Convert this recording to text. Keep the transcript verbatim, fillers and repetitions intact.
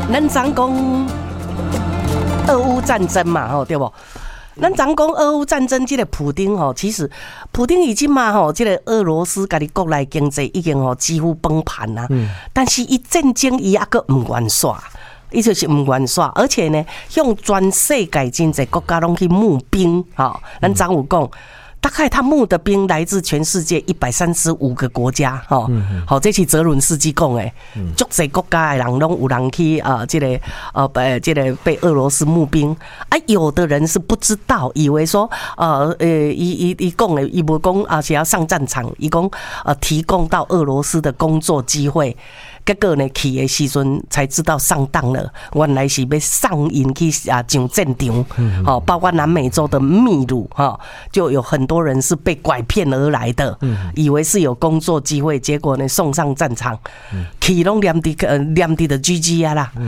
咱常讲俄乌战争嘛，吼对不？咱常讲俄乌战争，这个普丁吼，其实普丁已经嘛吼，这个俄罗斯家己国内经济已经吼几乎崩盘啦。嗯。但是伊战争伊还阁唔愿煞，伊就是唔愿煞，而且呢，向全世界真侪国家拢去募兵，吼，咱常有讲。大概他募的兵来自全世界一百三十五个国家，哈，好，这是泽伦斯基讲的，足侪国家的人拢有人去啊，这个呃呃，这个被俄罗斯募兵啊，有的人是不知道，以为说呃呃，伊伊伊讲的，伊无讲啊是要上战场，伊讲呃提供到俄罗斯的工作机会。结果呢，去的时阵才知道上当了，原来是要上引去啊上战场，好，包括南美洲的秘鲁哈，就有很多人是被拐骗而来的，以为是有工作机会，结果呢送上战场，去拢念伫呃念伫的 G G 啊啦。